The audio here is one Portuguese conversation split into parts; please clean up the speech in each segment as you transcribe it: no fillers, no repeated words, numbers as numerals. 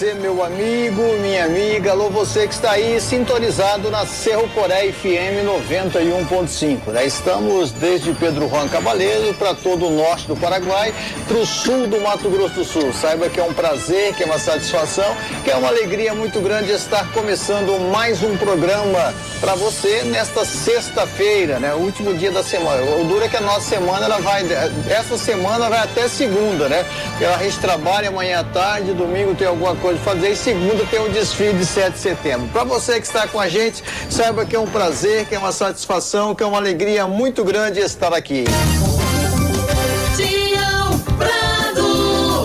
Meu amigo, minha amiga, alô você que está aí sintonizado na Cerro Coré FM 91.5, né? Estamos desde Pedro Juan Cabaleiro para todo o norte do Paraguai, para o sul do Mato Grosso do Sul. Saiba que é um prazer, que é uma satisfação, que é uma alegria muito grande estar começando mais um programa para você nesta sexta-feira, né? O último dia da semana. O duro é que a nossa semana, essa semana vai até segunda, né? A gente trabalha amanhã à tarde, domingo tem alguma coisa de fazer e segunda tem o desfile de 7 de setembro. Para você que está com a gente, saiba que é um prazer, que é uma satisfação, que é uma alegria muito grande estar aqui. Tião Prado.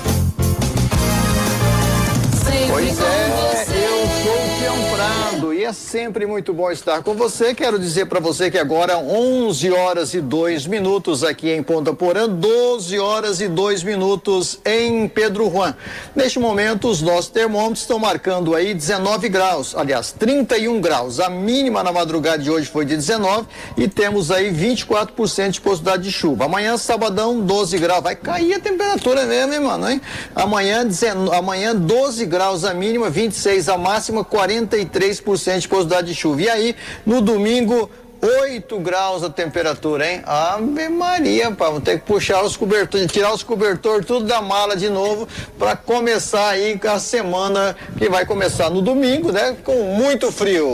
Pois é, eu sou o Tião Prado e é sempre muito bom estar com você. Quero dizer para você que agora 11 horas e 2 minutos aqui em Ponta Porã, 12 horas e 2 minutos em Pedro Juan. Neste momento, os nossos termômetros estão marcando aí 19 graus, aliás, 31 graus. A mínima na madrugada de hoje foi de 19 e temos aí 24% de possibilidade de chuva. Amanhã, sabadão, 12 graus. Vai cair a temperatura mesmo, hein, mano? Hein? Amanhã 12 graus a mínima, 26 a máxima, 43% de possibilidade de chuva. E aí, no domingo, 8 graus a temperatura, hein? Ave Maria, pá, vou ter que puxar os cobertores, tirar os cobertores tudo da mala de novo para começar aí a semana que vai começar no domingo, né? Com muito frio.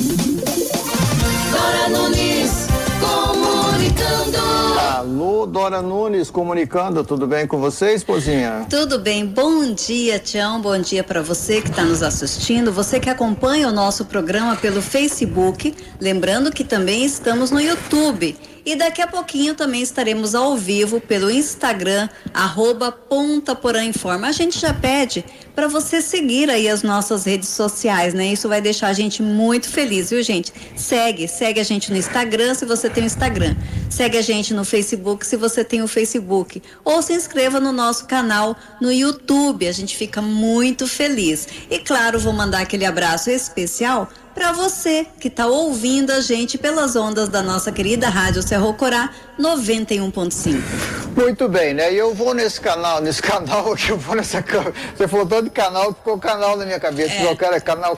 Dora Nunes comunicando. Alô, Dora Nunes comunicando, tudo bem com você, esposinha? Tudo bem, bom dia, Tião, bom dia para você que está nos assistindo, você que acompanha o nosso programa pelo Facebook, lembrando que também estamos no YouTube. E daqui a pouquinho também estaremos ao vivo pelo Instagram, @PontaPorãInforma. A gente já pede para você seguir aí as nossas redes sociais, né? Isso vai deixar a gente muito feliz, viu, gente? Segue a gente no Instagram, se você tem o Instagram. Segue a gente no Facebook, se você tem o Facebook. Ou se inscreva no nosso canal no YouTube, a gente fica muito feliz. E claro, vou mandar aquele abraço especial para você que está ouvindo a gente pelas ondas da nossa querida Rádio Cerro Corá 91.5. Muito bem, né? E eu vou nesse canal aqui, eu vou nessa câmera. Você falou todo canal, ficou canal na minha cabeça. Eu quero canal.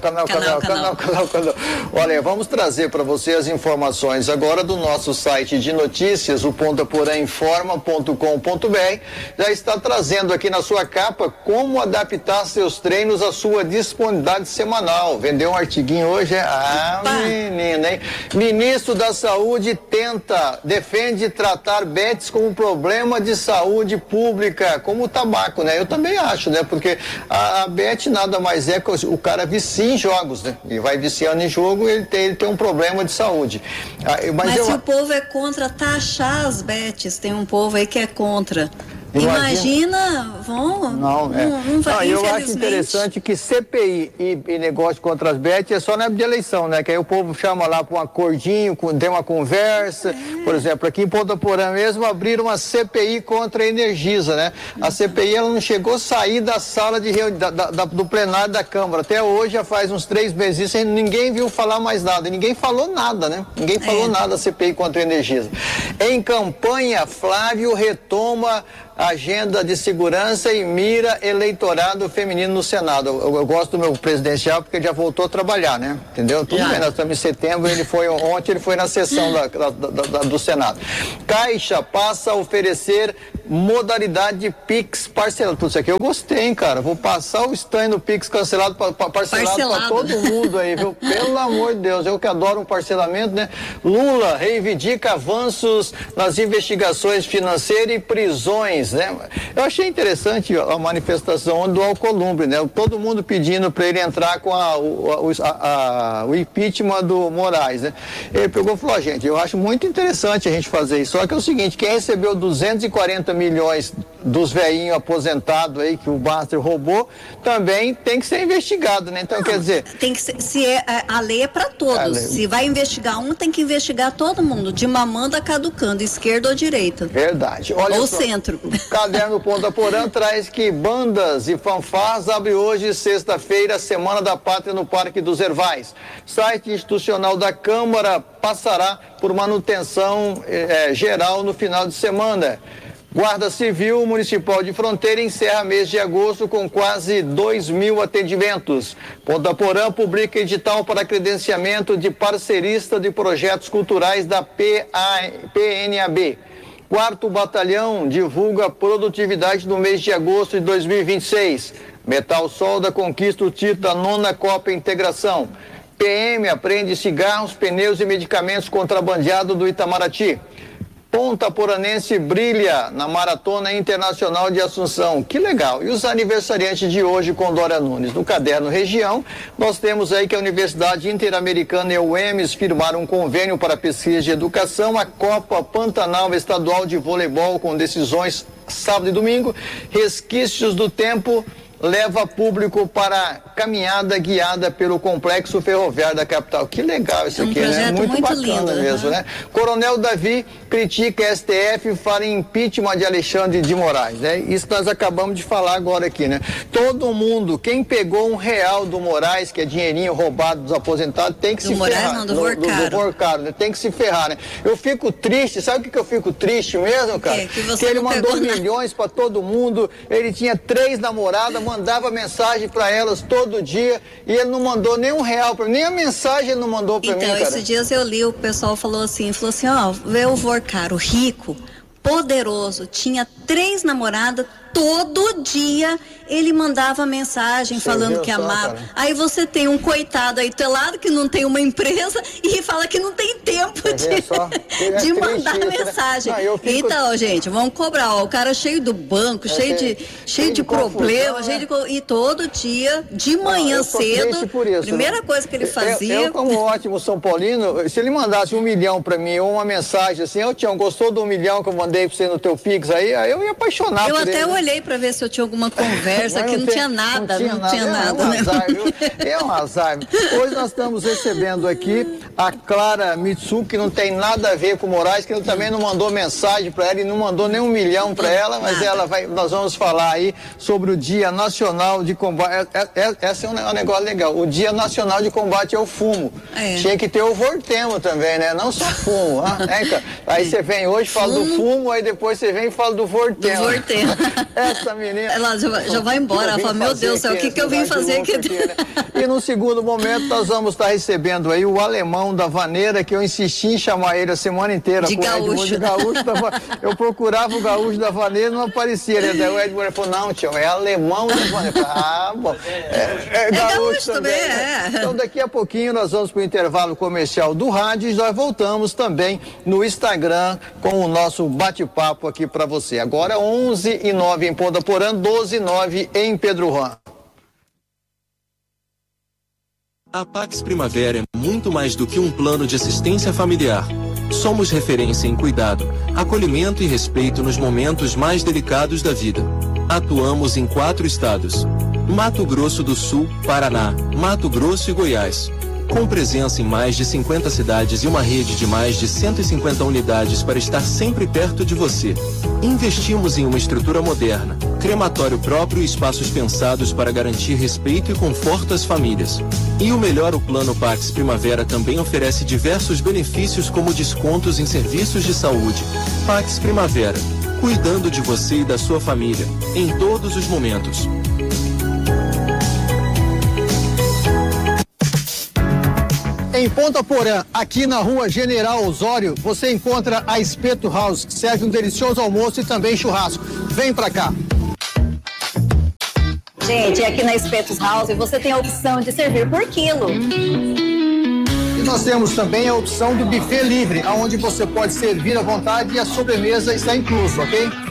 Olha, vamos trazer para você as informações agora do nosso site de notícias, o pontaporãinforma.com.br. Já está trazendo aqui na sua capa como adaptar seus treinos à sua disponibilidade semanal. Vendeu um artiguinho hoje, menina, hein? Ministro da Saúde defende tratar diabetes como um problema de saúde pública, como o tabaco, né? Eu também acho, né? Porque a diabetes nada mais é que o cara vicia em jogos, né? E vai viciando em jogo, ele tem um problema de saúde. Mas se o povo é contra taxar as diabetes, tem um povo aí que é contra. Imagina, não vai, eu acho interessante que CPI e negócio contra as diabetes é só na época de eleição, né? Que aí o povo chama lá para um acordinho, tem uma conversa. Por exemplo, aqui em Ponta Porã mesmo abriram uma CPI contra a Energisa, né? A CPI ela não chegou a sair da sala de do plenário da Câmara. Até hoje, já faz uns 3 meses, ninguém viu falar mais nada. Ninguém falou nada, né? Ninguém falou nada da CPI contra a Energisa. Em campanha, Flávio retoma agenda de segurança e mira eleitorado feminino no Senado. Eu gosto do meu presidencial porque ele já voltou a trabalhar, né? Entendeu? Tudo bem, nós estamos em setembro, ontem ele foi na sessão do Senado. Caixa passa a oferecer modalidade de Pix parcelado. Tudo isso aqui eu gostei, hein, cara? Vou passar o stand no Pix cancelado, parcelado para todo mundo aí, viu? Pelo amor de Deus, eu que adoro um parcelamento, né? Lula reivindica avanços nas investigações financeiras e prisões, né? Eu achei interessante a manifestação do Alcolumbre, né? Todo mundo pedindo para ele entrar com o impeachment do Moraes, né? Ele pegou e falou, gente, eu acho muito interessante a gente fazer isso, só que é o seguinte, quem recebeu 240 milhões dos velhinhos aposentados aí que o Baster roubou, também tem que ser investigado, né? Então, quer dizer... Tem que ser, a lei é para todos. Se vai investigar um, tem que investigar todo mundo, de mamando a caducando, esquerda ou direita. Verdade. Olha ou só, centro. O caderno Ponta Porã traz que bandas e fanfarras abre hoje, sexta-feira, Semana da Pátria no Parque dos Hervais. Site institucional da Câmara passará por manutenção geral no final de semana. Guarda Civil Municipal de Fronteira encerra mês de agosto com quase 2.000 atendimentos. Ponta Porã publica edital para credenciamento de parceirista de projetos culturais da PNAB. 4º Batalhão divulga produtividade no mês de agosto de 2026. Metal Solda conquista o título da 9ª Copa Integração. PM apreende cigarros, pneus e medicamentos contrabandeados do Itamaraty. Ponta Poranense brilha na Maratona Internacional de Assunção. Que legal. E os aniversariantes de hoje com Dória Nunes? No caderno Região, nós temos aí que a Universidade Interamericana e a UEMS firmaram um convênio para pesquisa de educação, a Copa Pantanal Estadual de Voleibol com decisões sábado e domingo, resquícios do tempo leva público para caminhada guiada pelo complexo ferroviário da capital. Que legal isso aqui, né? Muito bacana lindo, mesmo, né? Coronel Davi critica STF e fala em impeachment de Alexandre de Moraes, né? Isso nós acabamos de falar agora aqui, né? Todo mundo, quem pegou R$1 do Moraes, que é dinheirinho roubado dos aposentados, tem que se ferrar. Do Vorcaro, né? Tem que se ferrar, né? Eu fico triste, sabe o que eu fico triste mesmo, cara? Que ele mandou milhões para todo mundo, ele tinha 3 namoradas, mandava mensagem para elas todo dia e ele não mandou nem R$1 para mim, nem a mensagem ele não mandou para mim, cara. Então, esses dias eu li, o pessoal falou assim, ó, vê o Vorcaro, rico, poderoso, tinha 3 namoradas, todo dia ele mandava mensagem falando que amava. Aí você tem um coitado aí telado que não tem uma empresa e fala que não tem tempo de mandar mensagem. Não, então, gente, vamos cobrar. Ó, o cara cheio do banco, cheio de problemas, e todo dia, de manhã cedo, primeira coisa que ele fazia... Eu, como ótimo São Paulino, se ele mandasse R$1 milhão pra mim, ou uma mensagem assim, Tião, gostou do R$1 milhão que eu mandei pra você no teu Pix aí eu ia apaixonar por ele. Eu até olhei pra ver se eu tinha alguma conversa, que não tinha nada, né? É um azar. Hoje nós estamos recebendo aqui a Clara Mitsu, que não tem nada a ver com o Moraes, que ele também não mandou mensagem para ela e não mandou nem R$1 milhão para ela, mas nós vamos falar aí sobre o Dia Nacional de Combate. Esse é um negócio legal. O Dia Nacional de Combate ao Fumo. Tinha que ter o Vortemo também, né? Não só fumo. Aí você vem hoje, fala do fumo, aí depois você vem e fala do Vortemo. Essa menina... Ela já vai embora, ela fala, meu Deus do céu, o que eu vim fazer aqui? Né? E no segundo momento nós vamos estar recebendo aí o alemão da vaneira, que eu insisti em chamar ele a semana inteira. De gaúcho. Eu procurava o gaúcho da vaneira e não aparecia. Daí o Edmund falou, não, tio, é alemão da vaneira. Bom. É gaúcho também. Então daqui a pouquinho nós vamos para o intervalo comercial do rádio e nós voltamos também no Instagram com o nosso bate-papo aqui para você. Agora 11h09 em Ponta Porã, 12h09 em Pedro Juan. A Pax Primavera é muito mais do que um plano de assistência familiar. Somos referência em cuidado, acolhimento e respeito nos momentos mais delicados da vida. Atuamos em 4 estados: Mato Grosso do Sul, Paraná, Mato Grosso e Goiás. Com presença em mais de 50 cidades e uma rede de mais de 150 unidades para estar sempre perto de você. Investimos em uma estrutura moderna, crematório próprio e espaços pensados para garantir respeito e conforto às famílias. E o melhor, o Plano Pax Primavera também oferece diversos benefícios como descontos em serviços de saúde. Pax Primavera, cuidando de você e da sua família, em todos os momentos. Em Ponta Porã, aqui na rua General Osório, você encontra a Espeto House, que serve um delicioso almoço e também churrasco. Vem pra cá. Gente, aqui na Espeto House você tem a opção de servir por quilo. E nós temos também a opção do buffet livre, onde você pode servir à vontade e a sobremesa está incluso, ok?